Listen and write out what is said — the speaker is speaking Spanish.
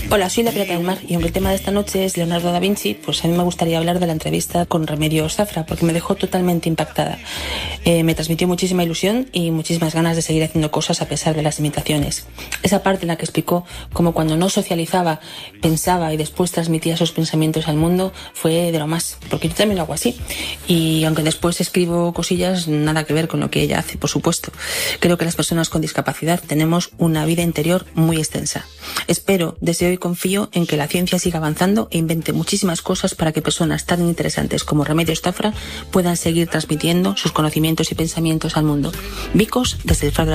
Hola, soy la Pirata del Mar y aunque el tema de esta noche es Leonardo da Vinci, pues a mí me gustaría hablar de la entrevista con Remedios Zafra porque me dejó totalmente impactada. Me transmitió muchísima ilusión y muchísimas ganas de seguir haciendo cosas a pesar de las limitaciones. Esa parte en la que explicó cómo cuando no socializaba, pensaba y después transmitía sus pensamientos al mundo fue de lo más, porque yo también lo hago así. Y aunque después escribo cosillas, nada que ver con lo que ella hace, por supuesto. Creo que las personas con discapacidad tenemos una vida interior muy extensa. Espero, deseo y confío en que la ciencia siga avanzando e invente muchísimas cosas para que personas tan interesantes como Remedios Zafra puedan seguir transmitiendo sus conocimientos y pensamientos al mundo. Vicos desde el Faro.